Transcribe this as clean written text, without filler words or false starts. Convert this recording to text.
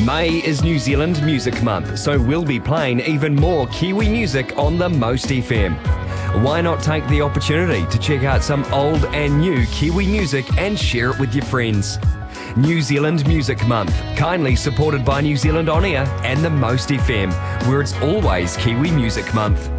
May is New Zealand Music Month, so we'll be playing even more Kiwi music on the Most FM. Why not take the opportunity to check out some old and new Kiwi music and share it with your friends? New Zealand Music Month, kindly supported by New Zealand On Air and the Most FM, where it's always Kiwi Music Month.